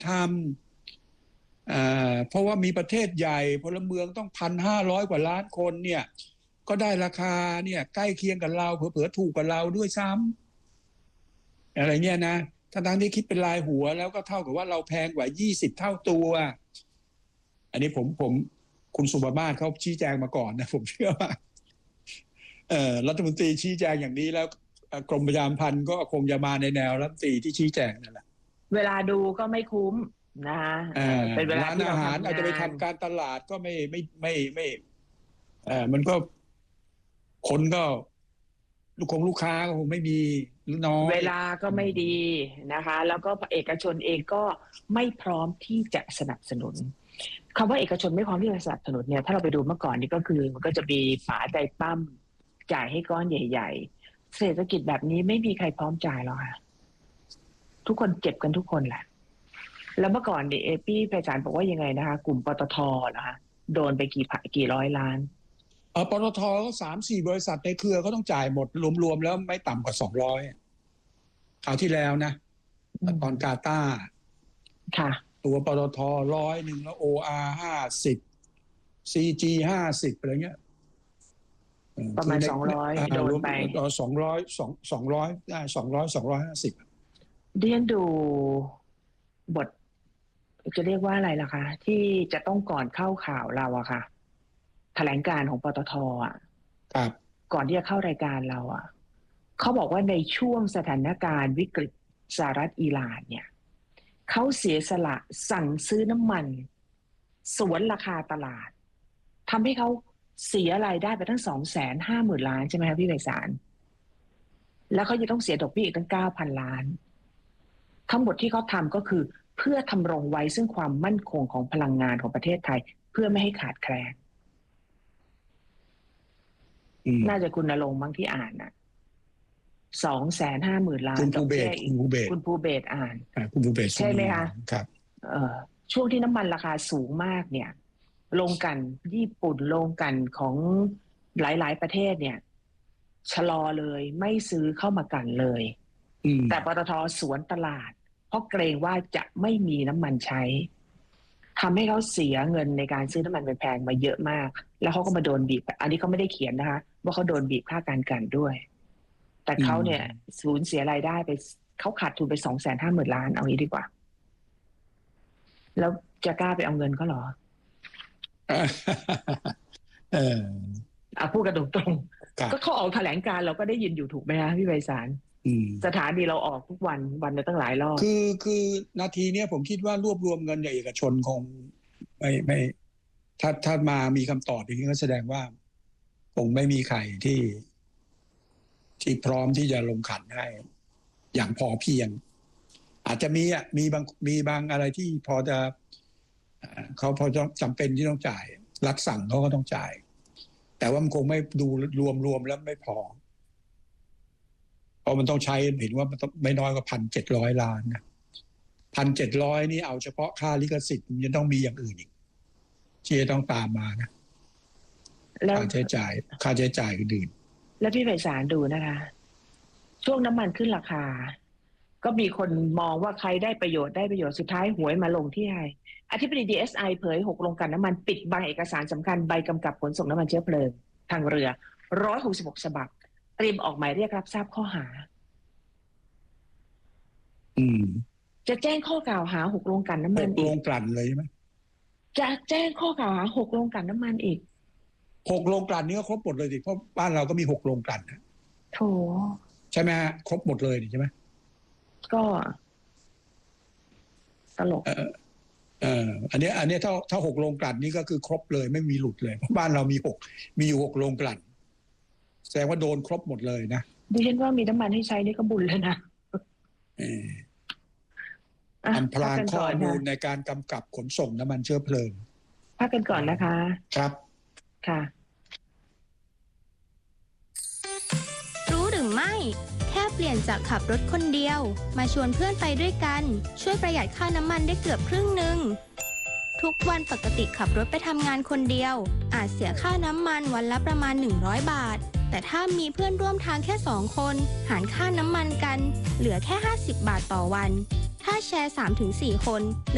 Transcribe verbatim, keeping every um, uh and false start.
ทำเอ่อเพราะว่ามีประเทศใหญ่พลเมืองต้องพันห้าร้อยกว่าล้านคนเนี่ยก็ได้ราคาเนี่ยใกล้เคียงกับเราเผลอๆถูกกว่าเราด้วยซ้ำอะไรเงี้ยนะทั้งๆที่คิดเป็นรายหัวแล้วก็เท่ากับว่าเราแพงกว่ายี่สิบเท่าตัวอันนี้ผมผมคุณสุภามาศเขาชี้แจงมาก่อนนะผมเชื่อว่าเอ่อรัฐมนตรีชี้แจงอย่างนี้แล้วกรมประชาสัมพันธ์ก็คงจะมาในแนวรัฐมนตรีที่ชี้แจงนั่นแหละเวลาดูก็ไม่คุ้มนะคะเป็นเวลาที่เราทำงานอาจจะไปทำการตลาดก็ไม่ไม่ไม่ไม่เอ่อมันก็คนก็ลูกคงลูกค้าก็คงไม่มีน้อยเวลาก็ไม่ดีนะคะแล้วก็เอกชนเองก็ไม่พร้อมที่จะสนับสนุนคำว่าเอกชนไม่พร้อมที่จะสนับสนุนเนี่ยถ้าเราไปดูเมื่อก่อนนี่ก็คือมันก็จะมีฝาใจปั้มจ่ายให้ก้อนใหญ่ๆเศรษฐกิจแบบนี้ไม่มีใครพร้อมจ่ายหรอกค่ะทุกคนเจ็บกันทุกคนแหละแล้วเมื่อก่อนเนี่ยพี่ไพศาลบอกว่ายังไงนะคะกลุ่มปตท.นะคะโดนไปกี่กี่ร้อยล้านเออปตท.ก็สามสี่บริษัทในเครือเขาต้องจ่ายหมดรวมๆแล้วไม่ต่ำกว่าสองร้อยคราวที่แล้วนะตอนกาตาร์ค่ะตัวปตท.ร้อยหนึ่งแล้ว โอ อาร์ ห้าสิบ ซี จี ห้าสิบอะไรเงี้ยประมาณสองร้อยโดนไปสองร้อยสองสองร้อยได้สองร้อยสองร้อยห้าสิบเรียนดูบทจะเรียกว่าอะไรล่ะคะที่จะต้องก่อนเข้าข่าวเราอะค่ะแถลงการของปตท.อ่ะครับก่อนที่จะเข้ารายการเราอ่ะเขาบอกว่าในช่วงสถานการณ์วิกฤตสหรัฐอิหร่านเนี่ยเขาเสียสละสั่งซื้อน้ำมันสวนราคาตลาดทำให้เขาเสียรายได้ไปทั้งสองแสนห้าหมื่นล้านใช่ไหมครับพี่ไพศาลแล้วเขาจะต้องเสียดอกเบี้ยอีกตั้งเก้าพันล้านทั้งหมดที่เขาทำก็คือเพื่อทำรงไว้ซึ่งความมั่นคงของพลังงานของประเทศไทยเพื่อไม่ให้ขาดแคลนน่าจะคุณณรงค์บางที่อ่านน่ะสองแสนห้าหมื่นล้านคุณภูเบศคุณภูเบศคุณภูเบศอ่านคุณภูเบศใช่ไหมคะครับเอ่อช่วงที่น้ำมันราคาสูงมากเนี่ยโรงกลั่นญี่ปุ่นโรงกลั่นของหลายๆประเทศเนี่ยชะลอเลยไม่ซื้อเข้ามากลั่นเลยแต่ปตท.สวนตลาดเพราะเกรงว่าจะไม่มีน้ำมันใช้ทำให้เขาเสียเงินในการซื้อน้ำมันแพงมาเยอะมากแล้วเขาก็มาโดนบีบอันนี้เขาไม่ได้เขียนนะคะว่าเขาโดนบีบค่าการกลั่นด้วยแต่เขาเนี่ยสูญเสียรายได้ไปเขาขาดทุนไปสองแสนห้าหมื่นล้านเอางี้ดีกว่าแล้วจะกล้าไปเอาเงินเขาเหรอเออเอาพูดกันตรงๆก็เขาออกแถลงการเราก็ได้ยินอยู่ถูกไหมคะพี่ไพศาลสถานีเราออกทุกวันวันละตั้งหลายรอบคือคือนาทีนี้ผมคิดว่ารวบรวมเงินจากเอกชนคงไม่ไม่ถ้าถ้ามามีคำตอบอย่างนี้ก็แสดงว่าคงไม่มีใครที่ที่พร้อมที่จะลงขันได้อย่างพอเพียงอาจจะมีอ่ะมีบางมีบางอะไรที่พอจะเขาพอจะจำเป็นที่ต้องจ่ายรัฐสั่งเขาก็ต้องจ่ายแต่ว่ามันคงไม่ดูรวมรวมแล้วไม่พอเพราะมันต้องใช้เห็นว่ามันต้องไม่น้อยกว่าพันเจ็ดร้อยล้านนะพันเจ็ดร้อยนี่เอาเฉพาะค่าลิขสิทธิ์มันจะต้องมีอย่างอื่นอีกที่จะต้องตามมานะค่าใช้จ่ายค่าใช้จ่ายอื่นแล้วพี่ไพศาลดูนะคะช่วงน้ำมันขึ้นราคาก็มีคนมองว่าใครได้ประโยชน์ได้ประโยชน์สุดท้ายหวยมาลงที่ใครอธิบดี ดี เอส ไอ เผยหกโรงกลั่นน้ำมันปิดบังเอกสารสำคัญใบกำกับขนส่งน้ำมันเชื้อเพลิงทางเรือหนึ่งร้อยหกสิบหกฉบับเตรียมออกหมายเรียกรับทราบข้อหาอืมจะแจ้งข้อกล่าวหาหกโรงกลั่นน้ำมันอีกหกโรงกลั่นเลยใช่ไหมจะแจ้งข้อกล่าวหาหกโรงกลั่นน้ำมันอีกหกโรงกลั่นนี้ก็ครบหมดเลยดิเพราะบ้านเราก็มีหกโรงกลั่นนะโถใช่ไหมฮะครบหมดเลยใช่ไหมก็ตลกเออเอออันนี้อันนี้ถ้าถ้าหกโรงกลั่นนี้ก็คือครบเลยไม่มีหลุดเลยเพราะบ้านเรามีหกมีอยู่หกโรงกลั่นแสดงว่าโดนครบหมดเลยนะดิฉันว่ามีน้ำมันให้ใช้นี่ก็บุญแล้วนะเอออำพรางข้อมูลในการกำกับขนส่งน้ำมันเชื้อเพลิงพักกันก่อนนะคะครับค่ะรู้หรือไม่แค่เปลี่ยนจากขับรถคนเดียวมาชวนเพื่อนไปด้วยกันช่วยประหยัดค่าน้ำมันได้เกือบครึ่งหนึ่งทุกวันปกติขับรถไปทำงานคนเดียวอาจเสียค่าน้ำมันวันละประมาณหนึ่งร้อยบาทแต่ถ้ามีเพื่อนร่วมทางแค่สองคนหารค่าน้ำมันกันเหลือแค่ห้าสิบบาทต่อวันถ้าแชร์ สามถึงสี่ คน